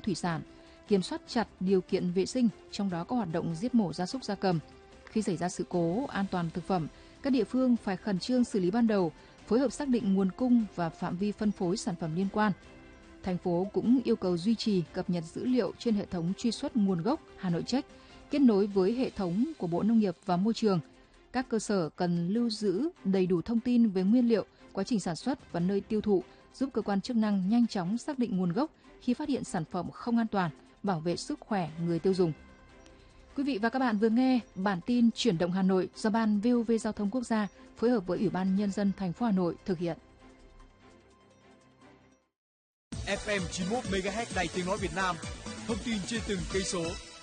thủy sản, kiểm soát chặt điều kiện vệ sinh, trong đó có hoạt động giết mổ gia súc gia cầm. Khi xảy ra sự cố an toàn thực phẩm, các địa phương phải khẩn trương xử lý ban đầu, phối hợp xác định nguồn cung và phạm vi phân phối sản phẩm liên quan. Thành phố cũng yêu cầu duy trì cập nhật dữ liệu trên hệ thống truy xuất nguồn gốc Hà Nội Check, kết nối với hệ thống của Bộ Nông nghiệp và Môi trường. Các cơ sở cần lưu giữ đầy đủ thông tin về nguyên liệu, quá trình sản xuất và nơi tiêu thụ, giúp cơ quan chức năng nhanh chóng xác định nguồn gốc khi phát hiện sản phẩm không an toàn, bảo vệ sức khỏe người tiêu dùng. Quý vị và các bạn vừa nghe bản tin Chuyển động Hà Nội do Ban VOV Giao thông Quốc gia phối hợp với Ủy ban Nhân dân thành phố Hà Nội thực hiện. FM 91 MHz Đài Tiếng nói Việt Nam, thông tin trên từng cây số.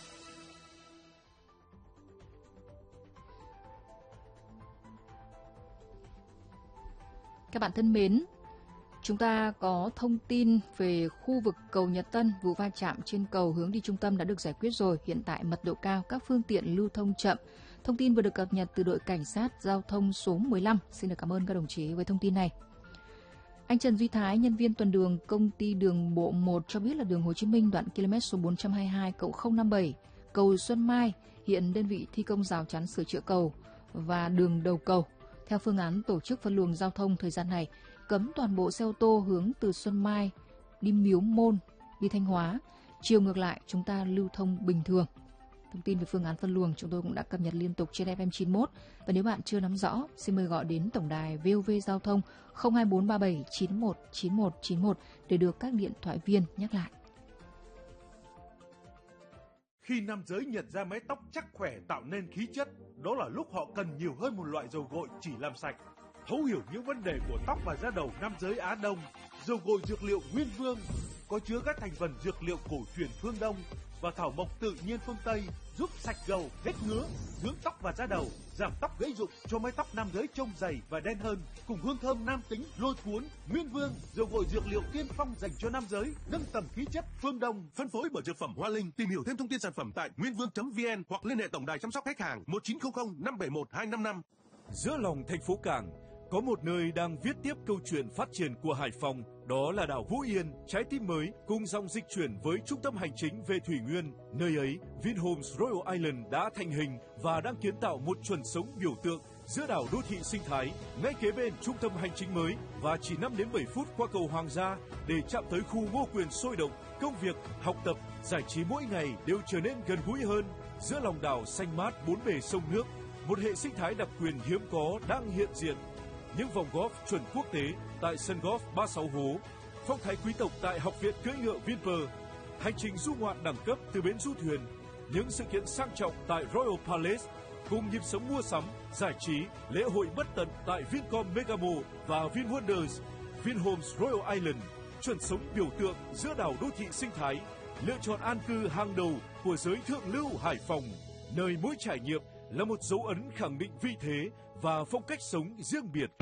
Các bạn thân mến, chúng ta có thông tin về khu vực cầu Nhật Tân, vụ va chạm trên cầu hướng đi trung tâm đã được giải quyết rồi. Hiện tại mật độ cao, các phương tiện lưu thông chậm. Thông tin vừa được cập nhật từ đội cảnh sát giao thông số 15. Xin được cảm ơn các đồng chí với thông tin này. Anh Trần Duy Thái, nhân viên tuần đường công ty đường bộ 1 cho biết là đường Hồ Chí Minh đoạn km số 422+057, cầu Xuân Mai, hiện đơn vị thi công rào chắn sửa chữa cầu và đường đầu cầu. Theo phương án tổ chức phân luồng giao thông thời gian này, cấm toàn bộ xe ô tô hướng từ Xuân Mai đi Miếu Môn, đi Thanh Hóa. Chiều ngược lại, chúng ta lưu thông bình thường. Thông tin về phương án phân luồng chúng tôi cũng đã cập nhật liên tục trên FM 91. Và nếu bạn chưa nắm rõ, xin mời gọi đến tổng đài VOV Giao thông 02437 91 91 91 để được các điện thoại viên nhắc lại. Khi nam giới nhận ra mái tóc chắc khỏe tạo nên khí chất, đó là lúc họ cần nhiều hơn một loại dầu gội chỉ làm sạch. Thấu hiểu những vấn đề của tóc và da đầu nam giới Á Đông, dầu gội dược liệu Nguyên Vương có chứa các thành phần dược liệu cổ truyền phương Đông và thảo mộc tự nhiên phương Tây, giúp sạch gầu, hết ngứa, dưỡng tóc và da đầu, giảm tóc gãy rụng, cho mái tóc nam giới trông dày và đen hơn, cùng hương thơm nam tính lôi cuốn. Nguyên Vương, dầu gội dược liệu tiên phong dành cho nam giới, nâng tầm khí chất phương Đông. Phân phối bởi Dược phẩm Hoa Linh. Tìm hiểu thêm thông tin sản phẩm tại nguyên-vương.vn hoặc liên hệ tổng đài chăm sóc khách hàng 1900 571 255. Giữa lòng thành phố Cảng có một nơi đang viết tiếp câu chuyện phát triển của Hải Phòng, đó là đảo Vũ Yên, trái tim mới cùng dòng dịch chuyển với trung tâm hành chính về Thủy Nguyên. Nơi ấy, Vinhomes Royal Island đã thành hình và đang kiến tạo một chuẩn sống biểu tượng giữa đảo đô thị sinh thái, ngay kế bên trung tâm hành chính mới và chỉ 5 đến 7 phút qua cầu Hoàng gia để chạm tới khu Ngô Quyền sôi động. Công việc, học tập, giải trí mỗi ngày đều trở nên gần gũi hơn. Giữa lòng đảo xanh mát bốn bề sông nước, một hệ sinh thái đặc quyền hiếm có đang hiện diện. Những vòng golf chuẩn quốc tế tại sân golf 36 hố, phong thái quý tộc tại học viện cưỡi ngựa Vinpearl, hành trình du ngoạn đẳng cấp từ bến du thuyền, những sự kiện sang trọng tại Royal Palace, cùng nhịp sống mua sắm, giải trí, lễ hội bất tận tại Vincom Megamo và VinWonders. Vinhomes Royal Island, chuẩn sống biểu tượng giữa đảo đô thị sinh thái, lựa chọn an cư hàng đầu của giới thượng lưu Hải Phòng, nơi mỗi trải nghiệm là một dấu ấn khẳng định vị thế và phong cách sống riêng biệt.